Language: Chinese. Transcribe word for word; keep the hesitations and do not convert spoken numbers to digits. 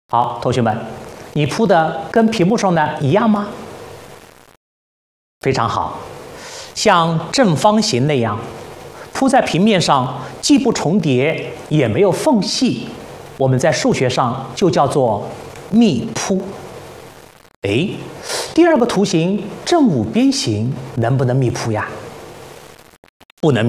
好，同学们，你铺的跟屏幕上的一样吗？非常好，像正方形那样铺在平面上，既不重叠，也没有缝隙，我们在数学上就叫做密铺。哎，第二个图形正五边形能不能密铺呀？不能。